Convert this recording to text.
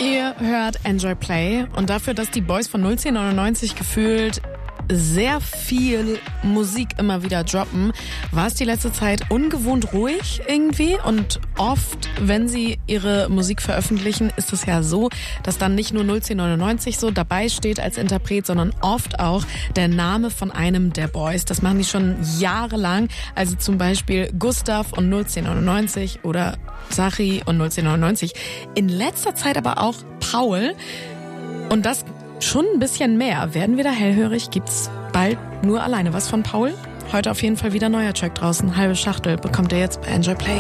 Ihr hört Enjoy Play und dafür, dass die Boys von 01099 gefühlt sehr viel Musik immer wieder droppen, war es die letzte Zeit ungewohnt ruhig irgendwie und oft, wenn sie ihre Musik veröffentlichen, ist es ja so, dass dann nicht nur 01099 so dabei steht als Interpret, sondern oft auch der Name von einem der Boys. Das machen die schon jahrelang, also zum Beispiel Gustav und 01099 oder Sachi und 01099. In letzter Zeit aber auch Paul und das schon ein bisschen mehr. Werden wir da hellhörig? Gibt's bald nur alleine was von Paul? Heute auf jeden Fall wieder neuer Track draußen. Halbe Schachtel bekommt ihr jetzt bei Enjoy Play.